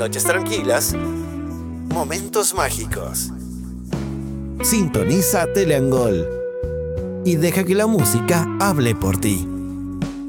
noches tranquilas, momentos mágicos. Sintoniza Teleangol y deja que la música hable por ti.